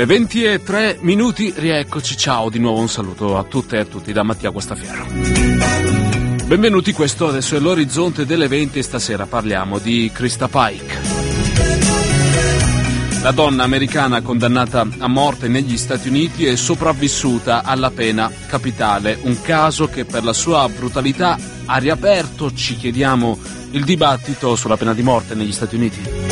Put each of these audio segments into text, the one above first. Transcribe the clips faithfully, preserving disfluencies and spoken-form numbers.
Le venti e tre minuti, rieccoci, ciao, di nuovo un saluto a tutte e a tutti da Mattia Guastafiero. Benvenuti, questo adesso è l'orizzonte delle venti e stasera parliamo di Krista Pike. La donna americana condannata a morte negli Stati Uniti è sopravvissuta alla pena capitale, un caso che per la sua brutalità ha riaperto, ci chiediamo, il dibattito sulla pena di morte negli Stati Uniti.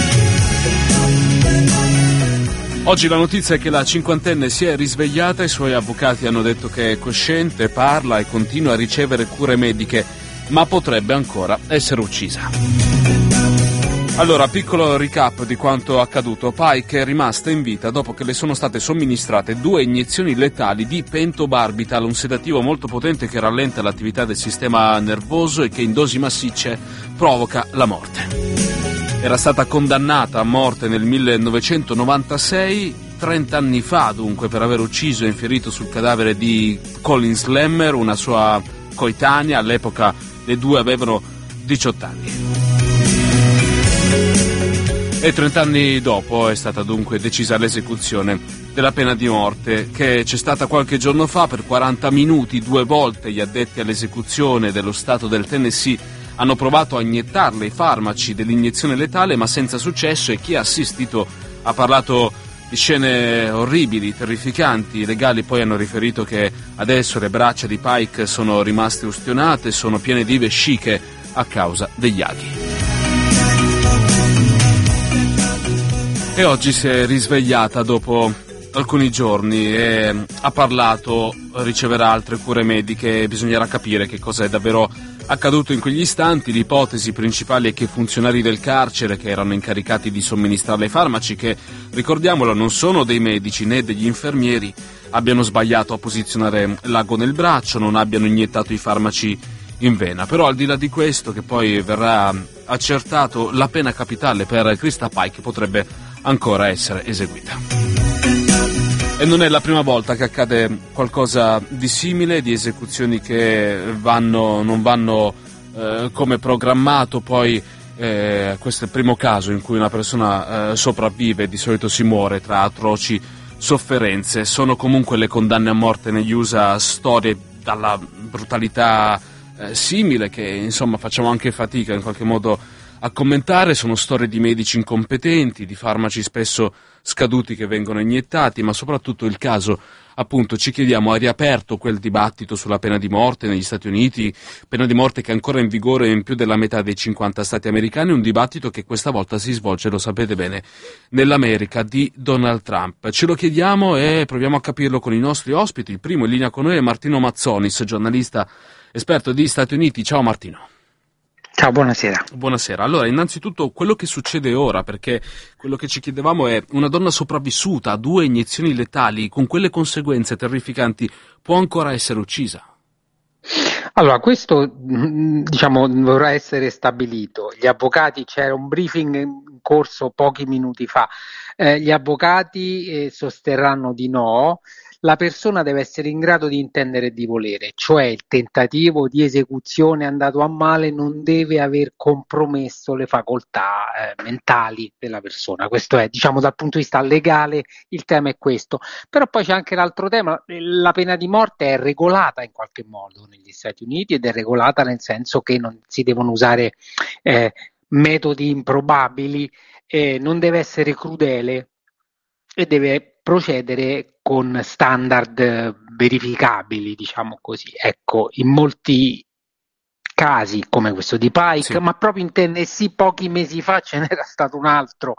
Oggi la notizia è che la cinquantenne si è risvegliata, i suoi avvocati hanno detto che è cosciente, parla e continua a ricevere cure mediche, ma potrebbe ancora essere uccisa. Allora, piccolo recap di quanto accaduto. Pike è rimasta in vita dopo che le sono state somministrate due iniezioni letali di pentobarbital, un sedativo molto potente che rallenta l'attività del sistema nervoso e che in dosi massicce provoca la morte. Era stata condannata a morte nel millenovecentonovantasei, trenta anni fa dunque, per aver ucciso e infierito sul cadavere di Colin Slammer, una sua coetanea. All'epoca le due avevano diciotto anni. E trent'anni dopo è stata dunque decisa l'esecuzione della pena di morte, che c'è stata qualche giorno fa. Per quaranta minuti, due volte, gli addetti all'esecuzione dello stato del Tennessee hanno provato a iniettarle i farmaci dell'iniezione letale, ma senza successo, e chi ha assistito ha parlato di scene orribili, terrificanti. I legali poi hanno riferito che adesso le braccia di Pike sono rimaste ustionate, sono piene di vesciche a causa degli aghi. E oggi si è risvegliata dopo alcuni giorni e ha parlato, riceverà altre cure mediche. Bisognerà capire che cosa è davvero accaduto in quegli istanti. L'ipotesi principale è che i funzionari del carcere, che erano incaricati di somministrare i farmaci, che ricordiamolo non sono dei medici né degli infermieri, abbiano sbagliato a posizionare l'ago nel braccio, non abbiano iniettato i farmaci in vena. Però al di là di questo, che poi verrà accertato, la pena capitale per Krista Pike potrebbe ancora essere eseguita. E non è la prima volta che accade qualcosa di simile, di esecuzioni che vanno, non vanno eh, come programmato. Poi eh, questo è il primo caso in cui una persona eh, sopravvive, di solito si muore tra atroci sofferenze. Sono comunque le condanne a morte negli U S A storie dalla brutalità eh, simile, che insomma facciamo anche fatica in qualche modo a commentare. Sono storie di medici incompetenti, di farmaci spesso scaduti che vengono iniettati, ma soprattutto il caso, appunto, ci chiediamo, ha riaperto quel dibattito sulla pena di morte negli Stati Uniti, pena di morte che è ancora in vigore in più della metà dei cinquanta stati americani, un dibattito che questa volta si svolge, lo sapete bene, nell'America di Donald Trump. Ce lo chiediamo e proviamo a capirlo con i nostri ospiti. Il primo in linea con noi è Martino Mazzonis, giornalista esperto di Stati Uniti. Ciao Martino. Ciao, buonasera. Buonasera. Allora, innanzitutto quello che succede ora, perché quello che ci chiedevamo è: una donna sopravvissuta a due iniezioni letali con quelle conseguenze terrificanti può ancora essere uccisa? Allora, questo diciamo dovrà essere stabilito. Gli avvocati, c'era un briefing in corso pochi minuti fa, eh, gli avvocati eh, sosterranno di no. La persona deve essere in grado di intendere e di volere, cioè il tentativo di esecuzione andato a male non deve aver compromesso le facoltà eh, mentali della persona. Questo è, diciamo, dal punto di vista legale il tema è questo. Però poi c'è anche l'altro tema: la pena di morte è regolata in qualche modo negli Stati Uniti, ed è regolata nel senso che non si devono usare eh, metodi improbabili, eh, non deve essere crudele e deve procedere con standard verificabili, diciamo così. Ecco, in molti casi come questo di Pike, sì, ma proprio in Tennessee pochi mesi fa ce n'era stato un altro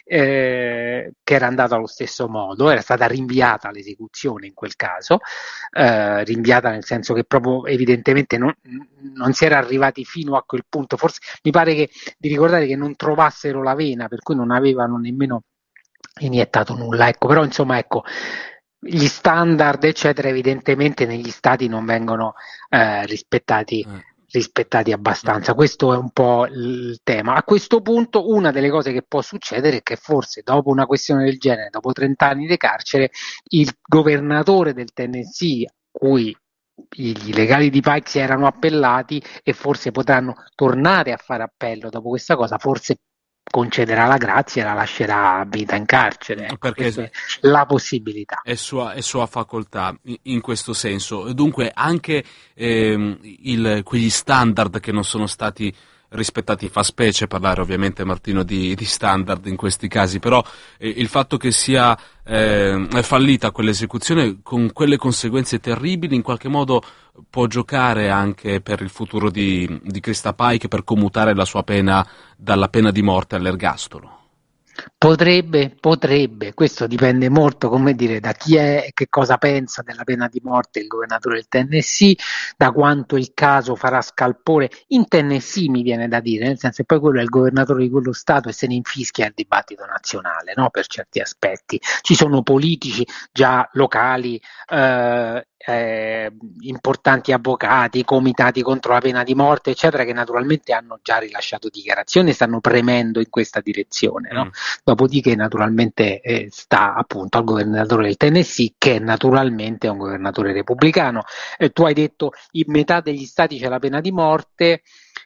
eh, che era andato allo stesso modo, era stata rinviata l'esecuzione in quel caso, eh, rinviata nel senso che proprio evidentemente non, non si era arrivati fino a quel punto. Forse mi pare che di ricordare che non trovassero la vena, per cui non avevano nemmeno iniettato nulla, ecco. Però insomma, ecco, gli standard eccetera evidentemente negli stati non vengono eh, rispettati eh. rispettati abbastanza. Questo è un po' il tema. A questo punto una delle cose che può succedere è che forse dopo una questione del genere, dopo trenta anni di carcere, il governatore del Tennessee, cui i legali di Pike si erano appellati e forse potranno tornare a fare appello dopo questa cosa, forse concederà la grazia e la lascerà a vita in carcere. Ecco, perché questa è la possibilità. È sua, è sua facoltà in questo senso. Dunque anche ehm, il, quegli standard che non sono stati rispettati, fa specie parlare ovviamente, Martino, di, di standard in questi casi, però eh, il fatto che sia eh, fallita quell'esecuzione con quelle conseguenze terribili in qualche modo può giocare anche per il futuro di, di Krista Paik, per commutare la sua pena dalla pena di morte all'ergastolo. Potrebbe, potrebbe, questo dipende molto, come dire, da chi è e che cosa pensa della pena di morte il governatore del Tennessee, da quanto il caso farà scalpore in Tennessee, mi viene da dire, nel senso che poi quello è il governatore di quello stato e se ne infischia il dibattito nazionale, no? Per certi aspetti. Ci sono politici già locali, eh, eh, importanti avvocati, comitati contro la pena di morte, eccetera, che naturalmente hanno già rilasciato dichiarazioni e stanno premendo in questa direzione, no? Mm. Dopodiché naturalmente eh, sta appunto al governatore del Tennessee, che naturalmente è un governatore repubblicano. Eh, tu hai detto in metà degli stati c'è la pena di morte,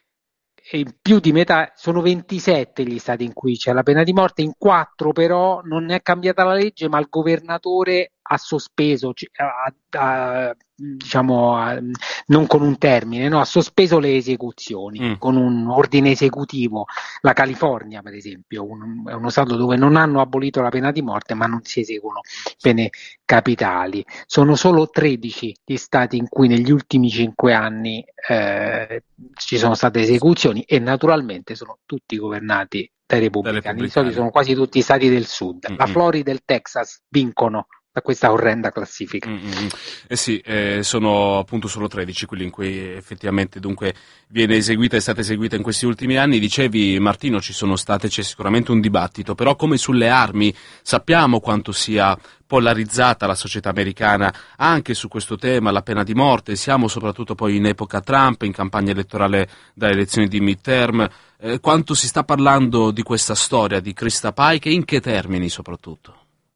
e in più di metà, sono ventisette gli stati in cui c'è la pena di morte, in quattro però non è cambiata la legge, ma il governatore ha sospeso, ha, ha, diciamo, ha, non con un termine, no, ha sospeso le esecuzioni mm. con un ordine esecutivo. La California, per esempio, un, è uno stato dove non hanno abolito la pena di morte, ma non si eseguono pene capitali. Sono solo tredici gli stati in cui negli ultimi cinque anni eh, ci sono state esecuzioni e naturalmente sono tutti governati dai repubblicani. Di solito sono quasi tutti i stati del sud. Mm-hmm. La Florida e il Texas vincono da questa orrenda classifica. Mm-hmm. Eh sì, eh, sono appunto solo tredici quelli in cui effettivamente dunque viene eseguita, è stata eseguita in questi ultimi anni. Dicevi, Martino, ci sono state, c'è sicuramente un dibattito, però come sulle armi sappiamo quanto sia polarizzata la società americana anche su questo tema, la pena di morte. Siamo soprattutto poi in epoca Trump, in campagna elettorale dalle elezioni di midterm. Eh, quanto si sta parlando di questa storia di Krista Paik e in che termini soprattutto?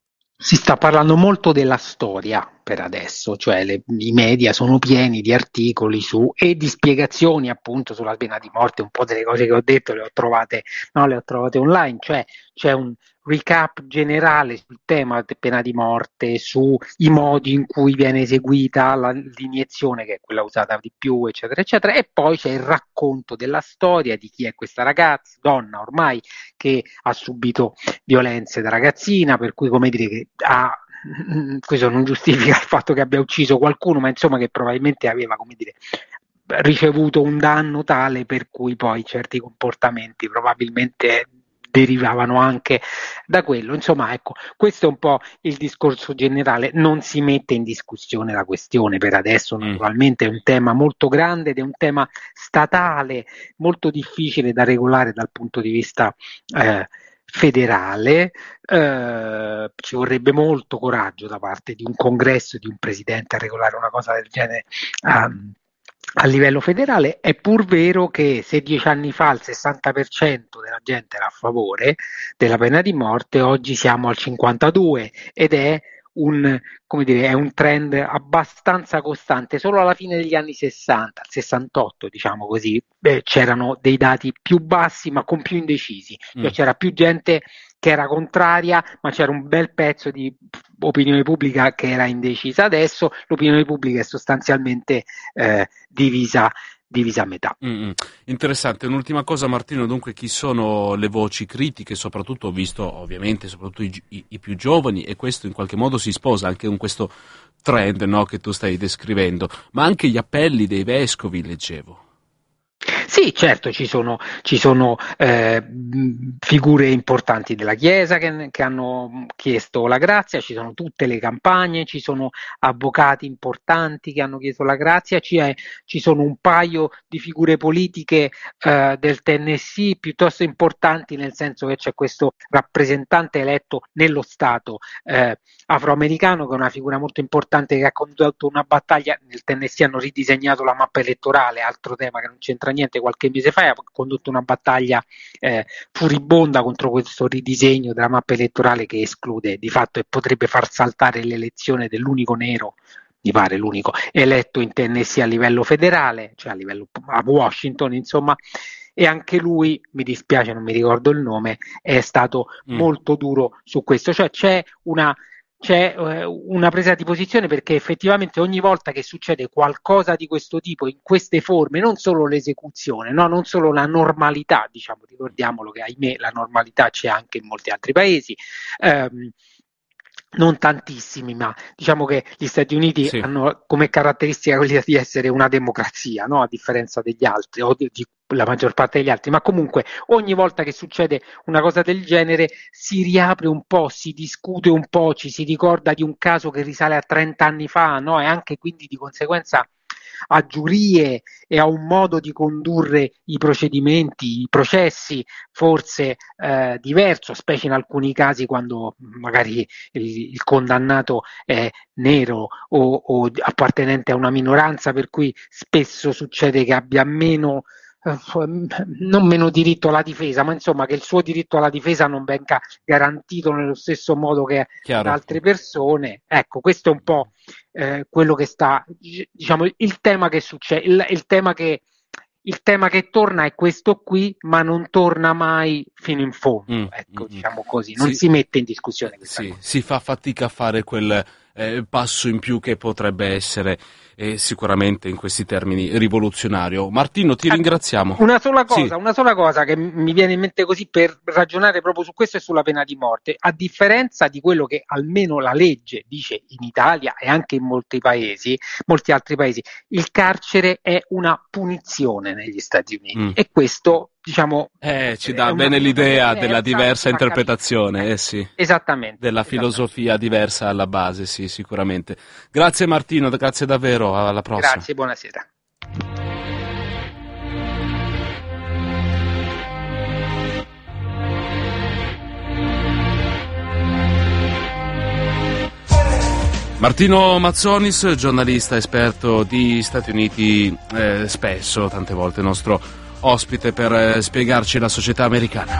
Si sta parlando molto della storia per adesso, cioè le, i media sono pieni di articoli su e di spiegazioni appunto sulla pena di morte. Un po' delle cose che ho detto le ho trovate, no, le ho trovate online, cioè c'è un recap generale sul tema della pena di morte, sui modi in cui viene eseguita la, l'iniezione, che è quella usata di più, eccetera, eccetera, e poi c'è il racconto della storia di chi è questa ragazza, donna ormai, che ha subito violenze da ragazzina, per cui, come dire, che ha, questo non giustifica il fatto che abbia ucciso qualcuno, ma insomma che probabilmente aveva, come dire, ricevuto un danno tale per cui poi certi comportamenti probabilmente derivavano anche da quello. Insomma, ecco, questo è un po' il discorso generale. Non si mette in discussione la questione per adesso, naturalmente è un tema molto grande ed è un tema statale molto difficile da regolare dal punto di vista eh, federale. Eh, ci vorrebbe molto coraggio da parte di un congresso e di un presidente a regolare una cosa del genere um, a livello federale. È pur vero che se dieci anni fa il sessanta per cento della gente era a favore della pena di morte, oggi siamo al cinquantadue ed è un, come dire, è un trend abbastanza costante. Solo alla fine degli anni sessanta, sessantotto diciamo così, beh, c'erano dei dati più bassi ma con più indecisi, cioè mm. c'era più gente che era contraria, ma c'era un bel pezzo di opinione pubblica che era indecisa. Adesso l'opinione pubblica è sostanzialmente eh, divisa divisa a metà. Mm-hmm. Interessante. Un'ultima cosa, Martino, dunque chi sono le voci critiche, soprattutto visto ovviamente soprattutto i, i, i più giovani, e questo in qualche modo si sposa anche con questo trend, no, che tu stai descrivendo, ma anche gli appelli dei vescovi, leggevo. Sì, certo, ci sono, ci sono eh, figure importanti della Chiesa che, che hanno chiesto la grazia, ci sono tutte le campagne, ci sono avvocati importanti che hanno chiesto la grazia, ci, è, ci sono un paio di figure politiche eh, del Tennessee piuttosto importanti, nel senso che c'è questo rappresentante eletto nello Stato eh, afroamericano, che è una figura molto importante, che ha condotto una battaglia. Nel Tennessee hanno ridisegnato la mappa elettorale, altro tema che non c'entra niente, qualche mese fa ha condotto una battaglia eh, furibonda contro questo ridisegno della mappa elettorale che esclude di fatto e potrebbe far saltare l'elezione dell'unico nero, mi pare l'unico eletto in Tennessee a livello federale, cioè a livello a Washington, insomma. e anche lui, mi dispiace non mi ricordo il nome, è stato mm. molto duro su questo, cioè c'è una c'è eh, una presa di posizione, perché effettivamente ogni volta che succede qualcosa di questo tipo in queste forme, non solo l'esecuzione, no? Non solo la normalità, diciamo, ricordiamolo che ahimè la normalità c'è anche in molti altri paesi, ehm, non tantissimi, ma diciamo che gli Stati Uniti sì. hanno come caratteristica quella di essere una democrazia, no? A differenza degli altri o di, di la maggior parte degli altri, ma comunque ogni volta che succede una cosa del genere si riapre un po', si discute un po', ci si ricorda di un caso che risale a trenta anni fa, no? E anche quindi di conseguenza a giurie e a un modo di condurre i procedimenti, i processi forse eh, diverso, specie in alcuni casi quando magari il, il condannato è nero o, o appartenente a una minoranza, per cui spesso succede che abbia meno non meno diritto alla difesa, ma insomma che il suo diritto alla difesa non venga garantito nello stesso modo che Chiaro. da altre persone. Ecco, questo è un po' eh, quello che sta, diciamo, il tema che succede, il, il tema che il tema che torna è questo qui, ma non torna mai fino in fondo, mm, ecco, mm, diciamo così, non sì, si mette in discussione questa sì, cosa. Si fa fatica a fare quel eh, passo in più che potrebbe essere eh, sicuramente in questi termini rivoluzionario. Martino, ti eh, ringraziamo. Una sola cosa, sì. una sola cosa che mi viene in mente così per ragionare proprio su questo e sulla pena di morte, a differenza di quello che almeno la legge dice in Italia e anche in molti paesi, molti altri paesi, il carcere è una punizione negli Stati Uniti mm. e questo, diciamo, eh, ci dà bene l'idea della diversa interpretazione, eh sì, esattamente, della filosofia esattamente. diversa alla base, sì, sicuramente. Grazie Martino, grazie davvero, alla prossima. Grazie, buonasera. Martino Mazzonis, giornalista esperto di Stati Uniti, eh, spesso, tante volte nostro ospite per eh, spiegarci la società americana.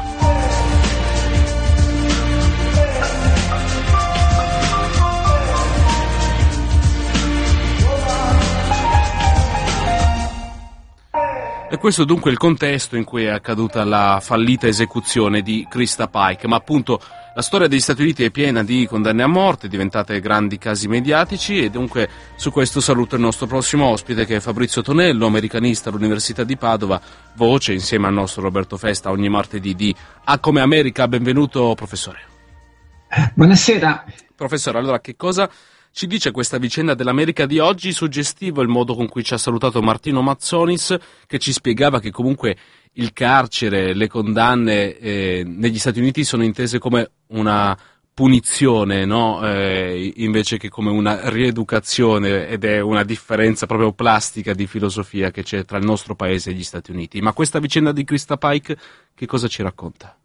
E questo dunque il contesto in cui è accaduta la fallita esecuzione di Krista Pike, ma appunto la storia degli Stati Uniti è piena di condanne a morte, diventate grandi casi mediatici, e dunque su questo saluto il nostro prossimo ospite, che è Fabrizio Tonello, americanista all'Università di Padova, voce insieme al nostro Roberto Festa ogni martedì di A come America. Benvenuto professore. Buonasera. Professore, allora che cosa ci dice questa vicenda dell'America di oggi? Suggestivo il modo con cui ci ha salutato Martino Mazzonis, che ci spiegava che comunque il carcere, le condanne eh, negli Stati Uniti sono intese come una punizione, no? Eh, invece che come una rieducazione, ed è una differenza proprio plastica di filosofia che c'è tra il nostro paese e gli Stati Uniti. Ma questa vicenda di Krista Pike che cosa ci racconta?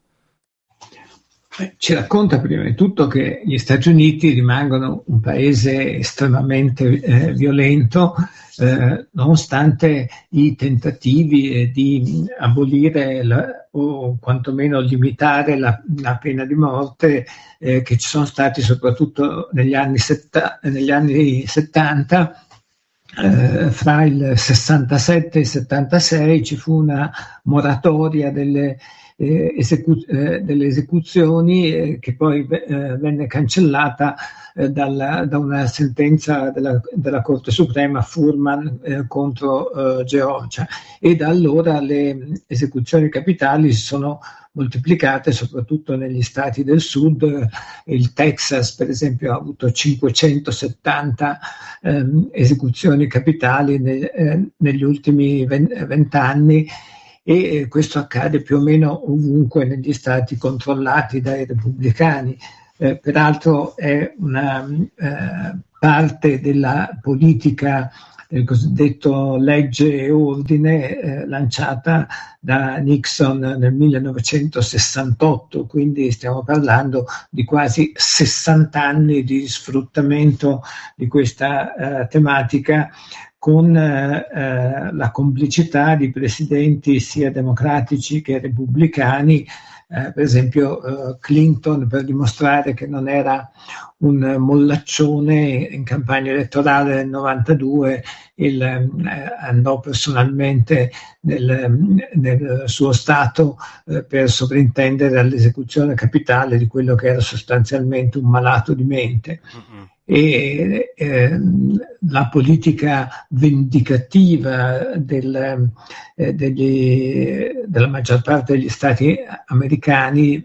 Ci racconta prima di tutto che gli Stati Uniti rimangono un paese estremamente eh, violento, eh, nonostante i tentativi di abolire la, o quantomeno limitare la, la pena di morte eh, che ci sono stati soprattutto negli anni, setta, negli anni settanta. Eh, fra il sessantasette e il settantasei ci fu una moratoria delle Eh, esecu- eh, delle esecuzioni eh, che poi eh, venne cancellata eh, dalla, da una sentenza della, della Corte Suprema Furman eh, contro eh, Georgia, e da allora le esecuzioni capitali si sono moltiplicate soprattutto negli stati del sud. Il Texas per esempio ha avuto cinquecentosettanta eh, esecuzioni capitali ne, eh, negli ultimi vent'anni, e questo accade più o meno ovunque negli stati controllati dai repubblicani. Eh, peraltro è una eh, parte della politica del cosiddetto legge e ordine eh, lanciata da Nixon nel millenovecentosessantotto, quindi stiamo parlando di quasi sessanta anni di sfruttamento di questa eh, tematica, con eh, la complicità di presidenti sia democratici che repubblicani, eh, per esempio eh, Clinton, per dimostrare che non era un mollaccione in campagna elettorale del novantadue, il, eh, andò personalmente nel, nel suo stato eh, per sovrintendere all'esecuzione capitale di quello che era sostanzialmente un malato di mente. Mm-hmm. E eh, la politica vendicativa del, eh, degli, della maggior parte degli stati americani,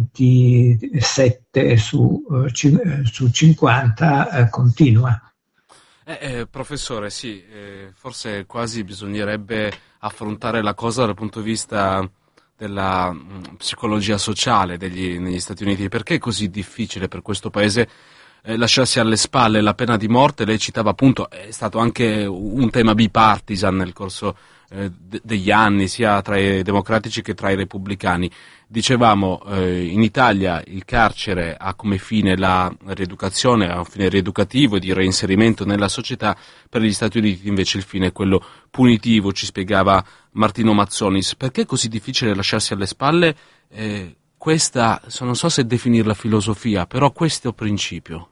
ventisette su, eh, su cinquanta, eh, continua. Eh, eh, professore, sì, eh, forse quasi bisognerebbe affrontare la cosa dal punto di vista della mh, psicologia sociale degli, negli Stati Uniti. Perché è così difficile per questo paese Eh, lasciarsi alle spalle la pena di morte? Lei citava appunto, è stato anche un tema bipartisan nel corso eh, de- degli anni, sia tra i democratici che tra i repubblicani. Dicevamo, eh, in Italia il carcere ha come fine la rieducazione, ha un fine rieducativo e di reinserimento nella società. Per gli Stati Uniti invece il fine è quello punitivo, ci spiegava Martino Mazzonis. Perché è così difficile lasciarsi alle spalle eh, questa, non so se definirla filosofia, però questo principio?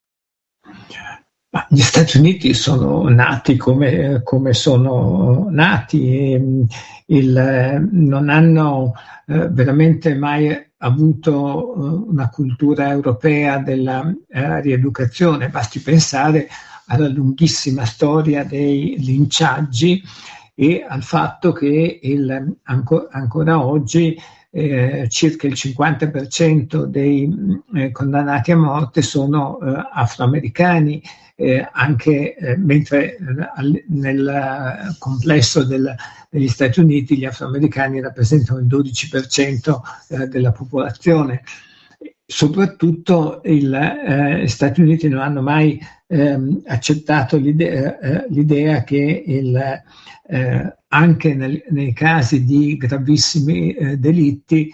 Ma gli Stati Uniti sono nati come, come sono nati, e il, non hanno eh, veramente mai avuto una cultura europea della eh, rieducazione. Basti pensare alla lunghissima storia dei linciaggi e al fatto che il, anco, ancora oggi Eh, circa il cinquanta per cento dei eh, condannati a morte sono eh, afroamericani, eh, anche eh, mentre eh, nel complesso del, degli Stati Uniti gli afroamericani rappresentano il dodici per cento eh, della popolazione. Soprattutto gli eh, Stati Uniti non hanno mai eh, accettato l'idea, eh, l'idea che il, eh, anche nel, nei casi di gravissimi eh, delitti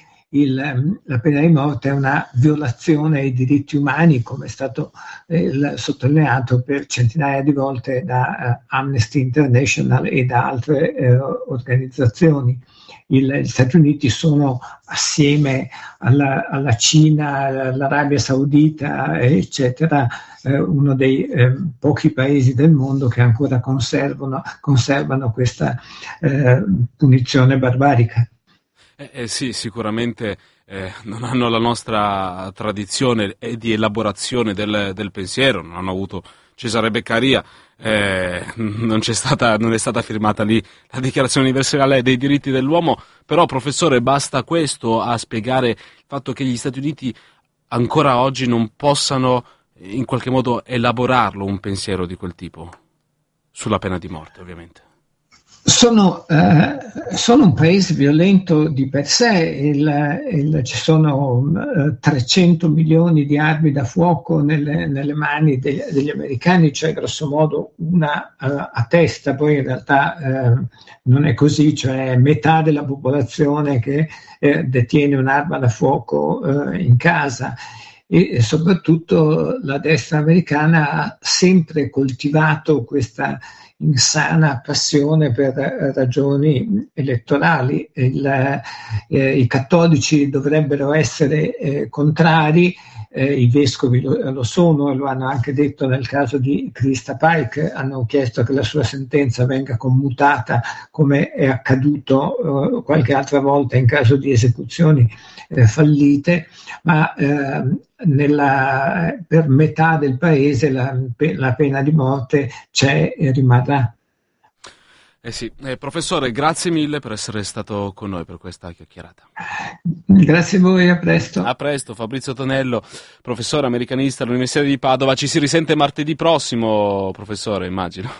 il, la pena di morte è una violazione ai diritti umani, come è stato eh, sottolineato per centinaia di volte da eh, Amnesty International e da altre eh, organizzazioni. Il, gli Stati Uniti sono, assieme alla, alla Cina, all'Arabia Saudita, eccetera, eh, uno dei eh, pochi paesi del mondo che ancora conservano, conservano questa eh, punizione barbarica. Eh, eh, sì, sicuramente eh, non hanno la nostra tradizione di elaborazione del, del pensiero, non hanno avuto Cesare Beccaria, eh, non, c'è stata, non è stata firmata lì la Dichiarazione Universale dei Diritti dell'Uomo, però professore basta questo a spiegare il fatto che gli Stati Uniti ancora oggi non possano in qualche modo elaborarlo un pensiero di quel tipo, sulla pena di morte ovviamente. Sono, eh, sono un paese violento di per sé, il, il, ci sono eh, trecento milioni di armi da fuoco nelle, nelle mani degli, degli americani, cioè grosso modo una uh, a testa, poi in realtà eh, non è così, cioè metà della popolazione che eh, detiene un'arma da fuoco eh, in casa. E soprattutto la destra americana ha sempre coltivato questa insana passione per ragioni elettorali. Il, eh, i cattolici dovrebbero essere eh, contrari, eh, i vescovi lo, lo sono e lo hanno anche detto nel caso di Krista Pike, hanno chiesto che la sua sentenza venga commutata come è accaduto eh, qualche altra volta in caso di esecuzioni eh, fallite, ma eh, nella, per metà del paese la, la pena di morte c'è e rimarrà. Eh sì, eh, professore, grazie mille per essere stato con noi per questa chiacchierata. Grazie a voi, a presto. A presto, Fabrizio Tonello, professore americanista all'Università di Padova. Ci si risente martedì prossimo, professore, immagino.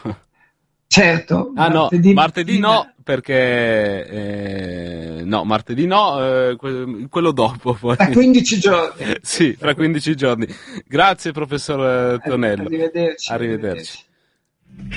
Certo. Ah martedì, no, martedì no, perché eh, no, martedì no, eh, quello dopo. Poi. Tra quindici giorni. Sì, fra quindici giorni. Grazie, professor Tonello. Arrivederci. Arrivederci.